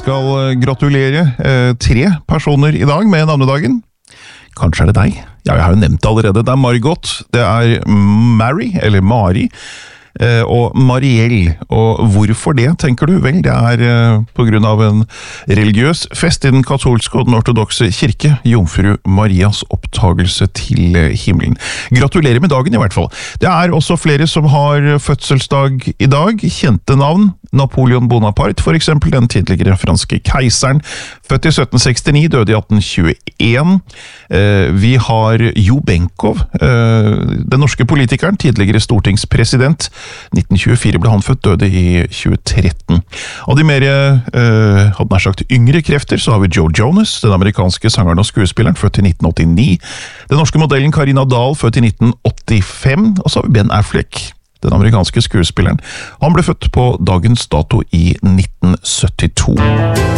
skal gratulere 3 personer I dag med navnedagen. Kanskje det deg? Ja, jeg har jo nevnt det allerede. Det Margot, det Mary, eller Mari, og Marielle. Og hvorfor det, tenker du? Vel, det på grunn av en religiøs fest I den katolske og den ortodokse kirke, Jomfru Marias opptagelse til himmelen. Gratulerer med dagen I hvert fall. Det også flere som har fødselsdag I dag, kjente navn. Napoleon Bonaparte, for eksempel, den tidligere franske keiseren, født I 1769, døde I 1821. Vi har Jo Benkow, den norske politikeren, tidligere stortingspresident. 1924 ble han født, døde I 2013. Av de mer, hadde nær sagt, yngre krefter, så har vi Joe Jonas, den amerikanske sangeren og skuespilleren, født I 1989. Den norske modellen Carina Dahl, født I 1985. Og så har vi Ben Affleck, den amerikanske skuespilleren. Han ble født på dagens dato I 1970.